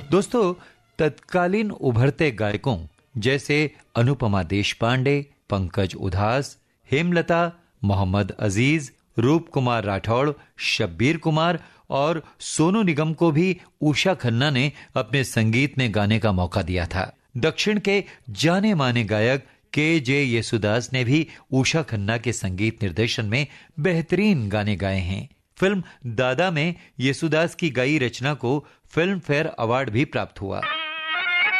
दोस्तों, तत्कालीन उभरते गायकों जैसे अनुपमा देशपांडे, पंकज उधास, हेमलता, मोहम्मद अजीज, रूप कुमार राठौड़, शब्बीर कुमार और सोनू निगम को भी उषा खन्ना ने अपने संगीत में गाने का मौका दिया था। दक्षिण के जाने माने गायक के.जे. येसुदास ने भी उषा खन्ना के संगीत निर्देशन में बेहतरीन गाने गाए हैं। फिल्म दादा में येसुदास की गाई रचना को फिल्म फेयर अवार्ड भी प्राप्त हुआ।